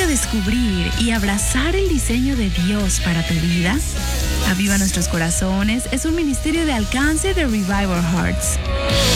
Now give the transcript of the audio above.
a descubrir y abrazar el diseño de Dios para tu vida? Aviva Nuestros Corazones es un ministerio de alcance de Revival Hearts.